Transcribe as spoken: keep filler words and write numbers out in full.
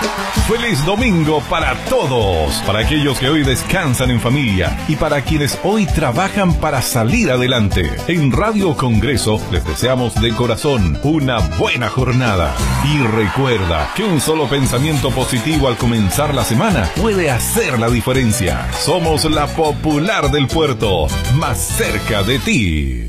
Feliz domingo para todos, para aquellos que hoy descansan en familia y para quienes hoy trabajan para salir adelante. En Radio Congreso les deseamos de corazón una buena jornada. Y recuerda que un solo pensamiento positivo al comenzar la semana puede hacer la diferencia. Somos la popular del puerto, más cerca de ti.